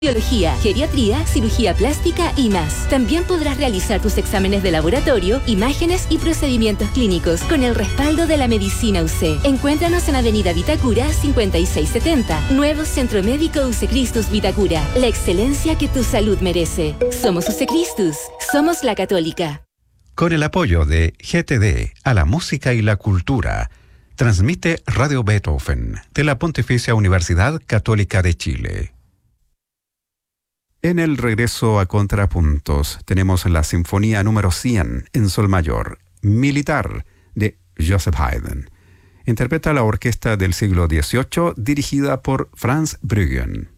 Biología, geriatría, cirugía plástica y más. También podrás realizar tus exámenes de laboratorio, imágenes y procedimientos clínicos con el respaldo de la Medicina UC. Encuéntranos en Avenida Vitacura 5670, Nuevo Centro Médico UC Cristus Vitacura. La excelencia que tu salud merece. Somos UC Cristus, somos la Católica. Con el apoyo de GTD a la música y la cultura, transmite Radio Beethoven de la Pontificia Universidad Católica de Chile. En el regreso a Contrapuntos tenemos la Sinfonía número 100 en Sol Mayor, Militar, de Joseph Haydn. Interpreta la orquesta del siglo XVIII dirigida por Franz Bruggen.